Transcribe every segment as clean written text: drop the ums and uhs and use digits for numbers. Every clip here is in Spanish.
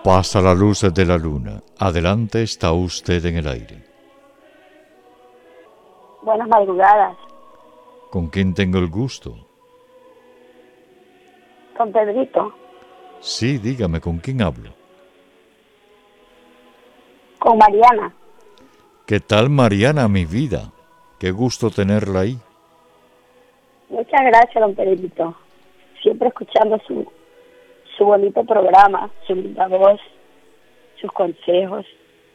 Pasa la luz de la luna. Adelante, está usted en el aire. Buenas madrugadas. ¿Con quién tengo el gusto? Con Pedrito. Sí, dígame, ¿con quién hablo? Con Mariana. ¿Qué tal, Mariana, mi vida? Qué gusto tenerla ahí. Muchas gracias, don Pedrito. Siempre escuchando su bonito programa, su linda voz, sus consejos.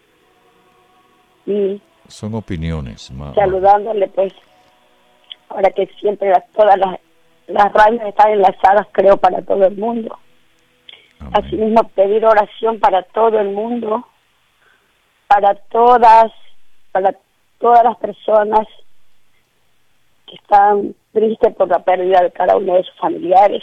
Y son opiniones. Saludándole, pues, ahora que siempre todas las radios están enlazadas, creo, para todo el mundo. Amén. Asimismo, pedir oración para todo el mundo, para todas las personas que están tristes por la pérdida de cada uno de sus familiares.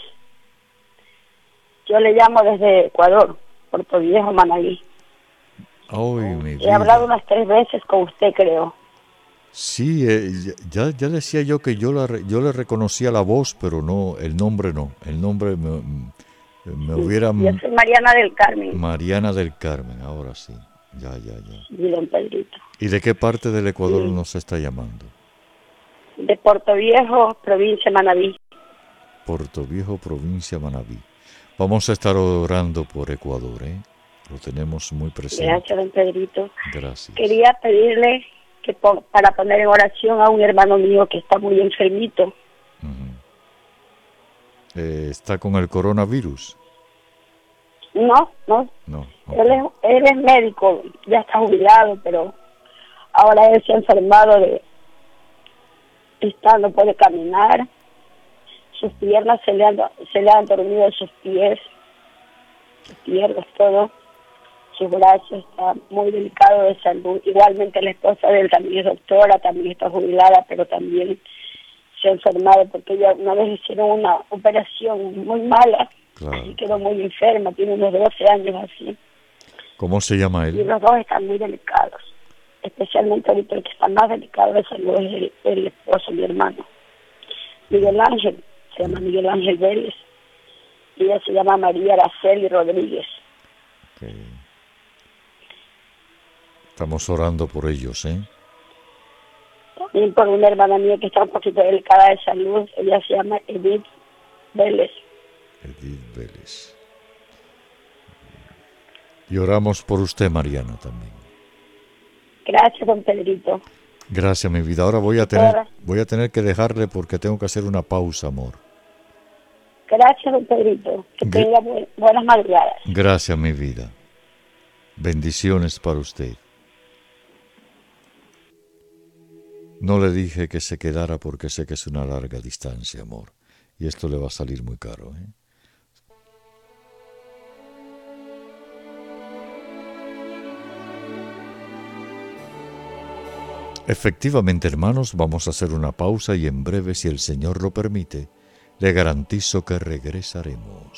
Yo le llamo desde Ecuador, Puerto Viejo, Manabí. He hablado unas 3 veces con usted, creo. Sí, ya decía yo que yo le reconocía la voz, pero no, el nombre no. El nombre me hubiera... Yo soy Mariana del Carmen. Mariana del Carmen, ahora sí. Ya. Sí, don Pedrito. ¿Y de qué parte del Ecuador nos está llamando? De Puerto Viejo, provincia Manabí. Puerto Viejo, provincia Manabí. Vamos a estar orando por Ecuador, ¿eh? Lo tenemos muy presente. Gracias, don Pedrito. Gracias. Quería pedirle que para poner en oración a un hermano mío que está muy enfermito. ¿Está con el coronavirus? No. Okay. Él es médico, ya está jubilado, pero ahora él se ha enfermado no puede caminar. Sus piernas se le han dormido sus pies, sus piernas, todo. Sus brazos, está muy delicado de salud. Igualmente la esposa de él también es doctora, también está jubilada, pero también se ha enfermado porque ella una vez hicieron una operación muy mala. Claro. Y quedó muy enferma, tiene unos 12 años así. ¿Cómo se llama él? Y los dos están muy delicados. Especialmente ahorita el que está más delicado de salud es el esposo, mi hermano. Miguel Ángel, se llama Miguel Ángel Vélez. Y ella se llama María Araceli Rodríguez. Okay. Estamos orando por ellos, ¿eh? También por una hermana mía que está un poquito delicada de salud. Ella se llama Edith Vélez. Edith Vélez. Y oramos por usted, Mariana, también. Gracias, don Pedrito. Gracias, mi vida. Ahora voy a tener que dejarle porque tengo que hacer una pausa, amor. Gracias, don Pedrito. Que tenga buenas madrugadas. Gracias, mi vida. Bendiciones para usted. No le dije que se quedara porque sé que es una larga distancia, amor. Y esto le va a salir muy caro, ¿eh? Efectivamente, hermanos, vamos a hacer una pausa y en breve, si el Señor lo permite, le garantizo que regresaremos.